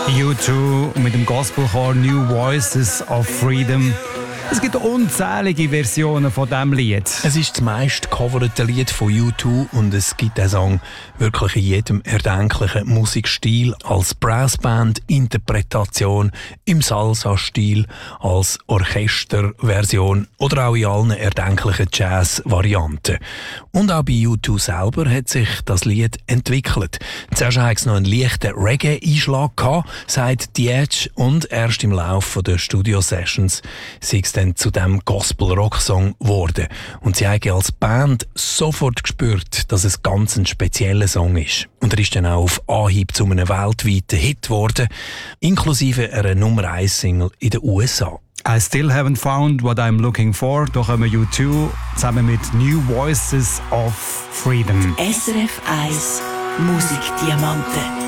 U2 mit dem Gospelchor New Voices of Freedom. Es gibt unzählige Versionen von diesem Lied. Es ist das meist gecoverte Lied von U2 und es gibt den Song wirklich in jedem erdenklichen Musikstil, als Brassband-Interpretation, im Salsa-Stil, als Orchesterversion oder auch in allen erdenklichen Jazz-Varianten. Und auch bei U2 selber hat sich das Lied entwickelt. Zuerst hatte es noch einen leichten Reggae-Einschlag gehabt, sagt The Edge, und erst im Laufe der Studio-Sessions sei es dann zu diesem Gospel-Rock-Song geworden. Und sie haben als Band sofort gespürt, dass es ganz ein spezieller Song ist. Und er ist dann auch auf Anhieb zu einem weltweiten Hit geworden, inklusive einer Nummer-1-Single in den USA. I still haven't found what I'm looking for. Da kommen U2 zusammen mit New Voices of Freedom. SRF 1 Musikdiamanten.